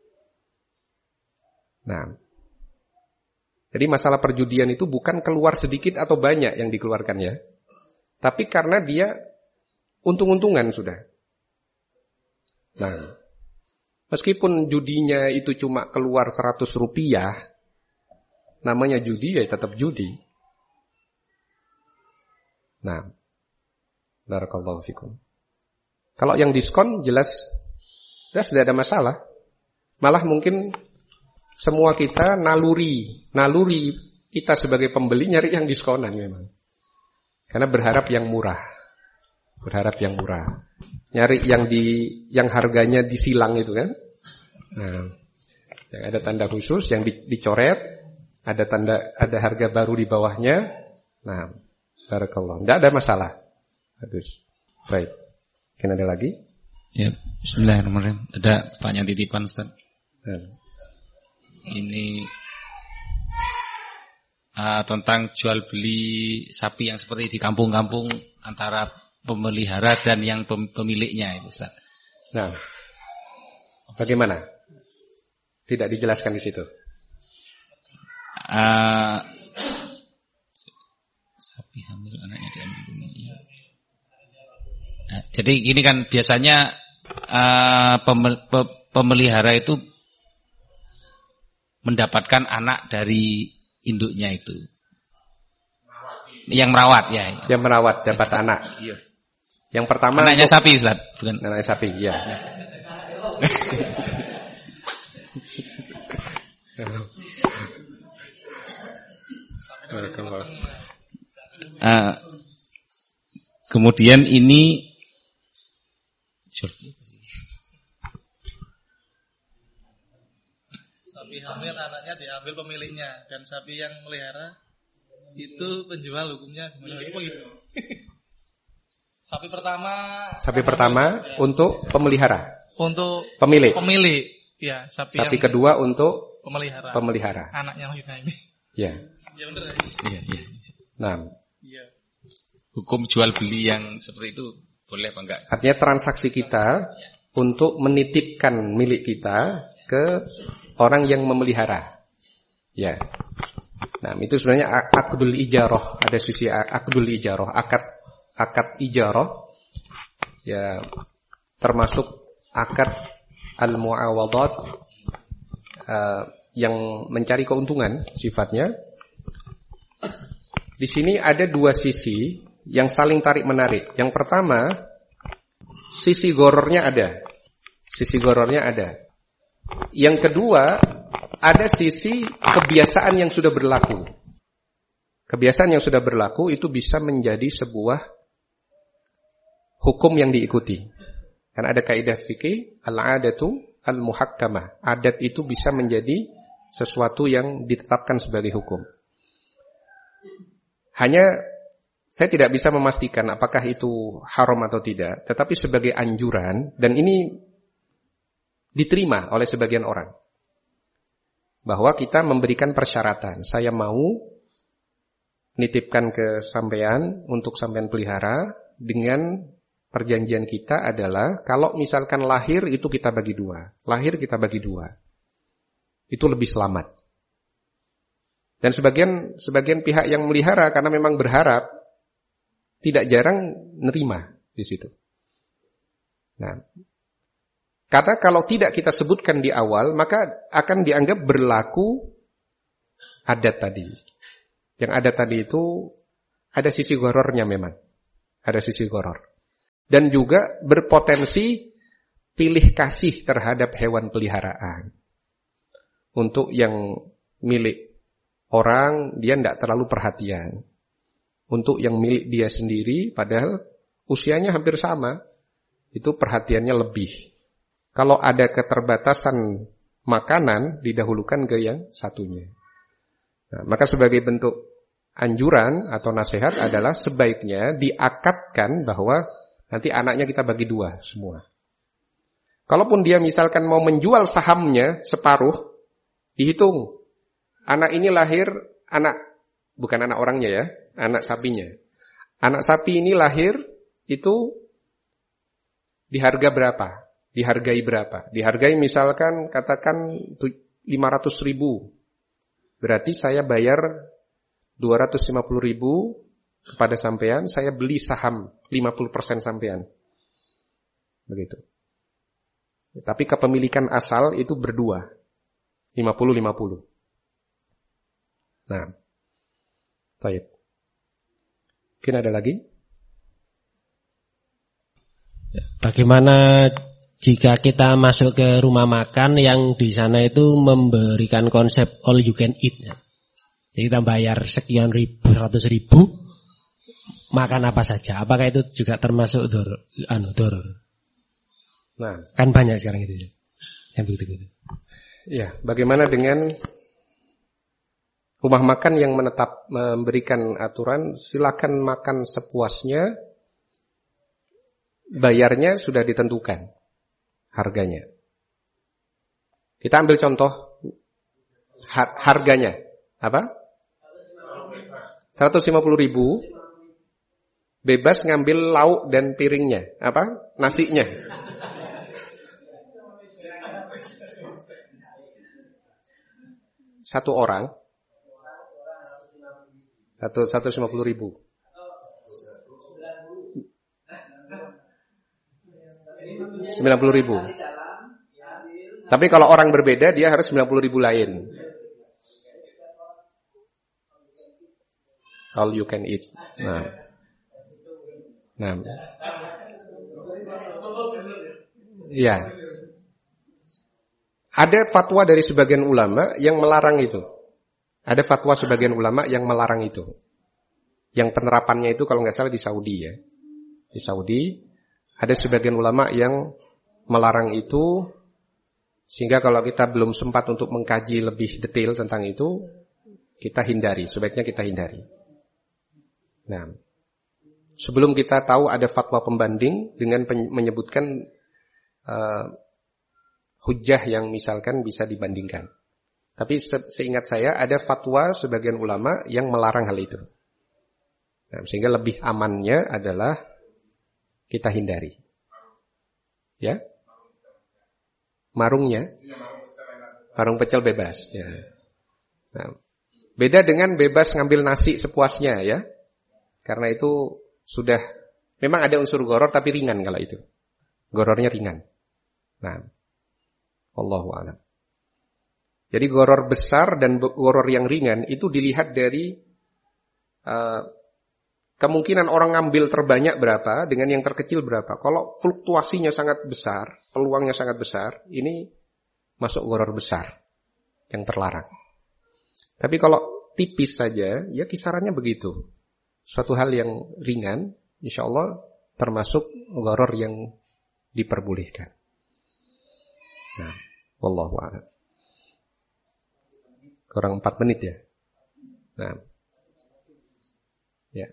Nah, jadi masalah perjudian itu bukan keluar sedikit atau banyak yang dikeluarkan ya. Tapi karena dia untung-untungan sudah. Nah, meskipun judinya itu cuma keluar seratus rupiah, namanya judi ya tetap judi. Nah, barakallahu fikum. Kalau yang diskon jelas, jelas tidak ada masalah. Malah mungkin semua kita naluri, naluri kita sebagai pembeli nyari yang diskonan memang. Karena berharap yang murah. Berharap yang murah. Nyari yang di yang harganya disilang itu kan. Nah, yang ada tanda khusus yang di, dicoret, ada tanda ada harga baru di bawahnya. Nah, barakallah. Enggak ada masalah. Bagus. Baik. Mungkin ada lagi? Ya, bismillahirrahmanirrahim. Ada pertanyaan titipan, Ustaz. Hmm. Ini Uh, tentang jual beli sapi yang seperti di kampung-kampung antara pemelihara dan yang pemiliknya itu, Ustaz. Nah, bagaimana? Tidak dijelaskan di situ. Uh, sapi hamil anaknya diambil pemiliknya. Nah, jadi gini kan biasanya uh, pemel, pe, pemelihara itu mendapatkan anak dari induknya itu. Yang merawat ya. Yang merawat dapat anak. Iya. Yang pertama anaknya untuk, sapi, Ustaz, bukan. Anaknya sapi, iya. uh, kemudian ini sapi hamil anaknya diambil pemiliknya dan sapi yang melihara itu penjual hukumnya gimana? Gitu. Sapi pertama sapi pertama ya. Untuk pemelihara. Untuk pemilik. Pemilik. Ya, sapi, sapi yang kedua untuk pemelihara. Pemelihara. Anaknya kita ini. Ya. Ya benar. Iya, iya. Nah. Iya. Hukum jual beli yang seperti itu boleh apa enggak? Artinya transaksi kita ya. Untuk menitipkan milik kita ke orang yang memelihara. Ya. Nah, itu sebenarnya akdul ijarah, ada sisi akdul ijarah, akad akad ijarah. Ya, termasuk akad al-muawadat uh, yang mencari keuntungan sifatnya. Di sini ada dua sisi yang saling tarik-menarik. Yang pertama, sisi gorornya ada. Sisi gorornya ada. Yang kedua, ada sisi kebiasaan yang sudah berlaku. Kebiasaan yang sudah berlaku itu bisa menjadi sebuah hukum yang diikuti. Karena ada kaidah fikih, al-adatu al-muhakkamah. Adat itu bisa menjadi sesuatu yang ditetapkan sebagai hukum. Hanya saya tidak bisa memastikan apakah itu haram atau tidak, tetapi sebagai anjuran, dan ini diterima oleh sebagian orang, bahwa kita memberikan persyaratan. Saya mau nitipkan ke sampean untuk sampean pelihara, dengan perjanjian kita adalah kalau misalkan lahir itu kita bagi dua. Lahir kita bagi dua. Itu lebih selamat. Dan sebagian sebagian pihak yang melihara karena memang berharap, tidak jarang nerima di situ. Nah, karena kalau tidak kita sebutkan di awal, maka akan dianggap berlaku adat tadi. Yang adat tadi itu ada sisi gorornya memang. Ada sisi goror. dan juga berpotensi pilih kasih terhadap hewan peliharaan. Untuk yang milik orang, dia tidak terlalu perhatian. Untuk yang milik dia sendiri, padahal usianya hampir sama, itu perhatiannya lebih. Kalau ada keterbatasan makanan, didahulukan ke yang satunya. Nah, maka sebagai bentuk anjuran atau nasihat adalah sebaiknya diakadkan bahwa nanti anaknya kita bagi dua semua. Kalaupun dia misalkan mau menjual sahamnya separuh, dihitung. Anak ini lahir, anak, bukan anak orangnya ya, anak sapinya. Anak sapi ini lahir, itu di harga berapa? Dihargai berapa? Dihargai misalkan katakan lima ratus ribu. Berarti saya bayar dua ratus lima puluh ribu kepada sampean, saya beli saham lima puluh persen sampean. Begitu. Tapi kepemilikan asal itu berdua. lima puluh lima puluh. Nah. Baik. Mungkin ada lagi? Bagaimana jika kita masuk ke rumah makan yang di sana itu memberikan konsep all you can eat ya? Jadi kita bayar sekian ribu, ratus ribu, makan apa saja. Apakah itu juga termasuk doror? Anu, doror? Nah, kan banyak sekarang itu ya, yang begitu-begitu. Ya, bagaimana dengan rumah makan yang menetap memberikan aturan silakan makan sepuasnya, bayarnya sudah ditentukan harganya. Kita ambil contoh har- harganya apa? seratus lima puluh ribu bebas ngambil lauk dan piringnya, apa? Nasinya. Satu orang Satu seratus lima puluh ribu. Sembilan puluh ribu. Tapi kalau orang berbeda dia harus sembilan puluh ribu lain. All you can eat. Nah. Nah. Ya. Ada fatwa dari sebagian ulama yang melarang itu. Ada fatwa sebagian ulama yang melarang itu. Yang penerapannya itu kalau nggak salah di Saudi ya. Di Saudi ada sebagian ulama yang melarang itu, sehingga kalau kita belum sempat untuk mengkaji lebih detail tentang itu, kita hindari, sebaiknya kita hindari. Nah, sebelum kita tahu ada fatwa pembanding dengan menyebutkan uh, hujjah yang misalkan bisa dibandingkan. Tapi se- seingat saya ada fatwa sebagian ulama yang melarang hal itu. Nah, sehingga lebih amannya adalah kita hindari. Ya? Marungnya? Marung pecel bebas. Ya. Nah, beda dengan bebas ngambil nasi sepuasnya ya. Karena itu sudah memang ada unsur goror tapi ringan kalau itu. Gorornya ringan. Nah, wallahu a'lam. Jadi goror besar dan goror yang ringan itu dilihat dari uh, kemungkinan orang ngambil terbanyak berapa dengan yang terkecil berapa. Kalau fluktuasinya sangat besar, peluangnya sangat besar, ini masuk goror besar yang terlarang. Tapi kalau tipis saja, ya kisarannya begitu. Suatu hal yang ringan, insya Allah termasuk goror yang diperbolehkan. Nah, wallahu a'lam. Kurang empat menit ya. Nah, ya.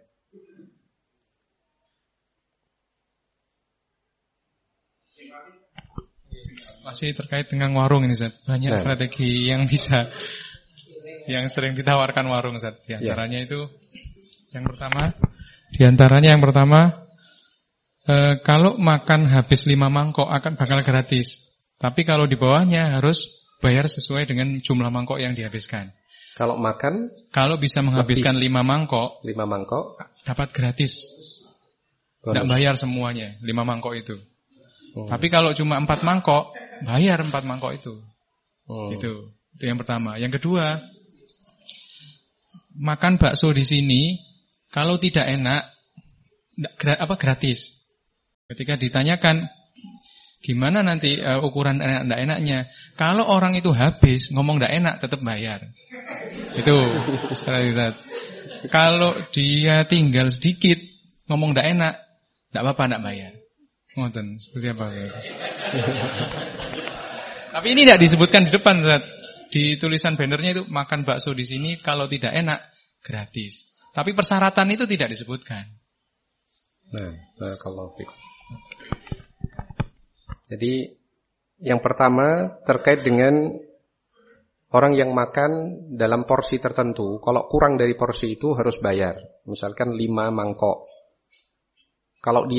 Masih terkait dengan warung ini, Ustaz. Banyak nah. strategi yang bisa, yang sering ditawarkan warung, Ustaz. Di antaranya ya. itu, yang pertama, di antaranya yang pertama, e, kalau makan habis lima mangkok akan bakal gratis. Tapi kalau di bawahnya harus bayar sesuai dengan jumlah mangkok yang dihabiskan. Kalau makan, kalau bisa menghabiskan lima mangkok, lima mangkok dapat gratis. Tidak bayar semuanya, lima mangkok itu. Hmm. Tapi kalau cuma empat mangkok, bayar empat mangkok itu. Hmm. Itu, itu yang pertama. Yang kedua, makan bakso di sini kalau tidak enak, apa gratis. Ketika ditanyakan gimana nanti uh, ukuran enak enggak enaknya, kalau orang itu habis ngomong enggak enak tetap bayar. Itu Ustaz. Kalau dia tinggal sedikit ngomong enggak enak, enggak apa-apa enggak bayar. Ngoten, seperti apa? Tapi ini tidak disebutkan di depan, Ustaz. Di tulisan bannernya itu makan bakso di sini kalau tidak enak gratis. Tapi persyaratan itu tidak disebutkan. Nah, barakallahu fiik. Jadi yang pertama terkait dengan orang yang makan dalam porsi tertentu, kalau kurang dari porsi itu harus bayar. Misalkan lima mangkok. Kalau dia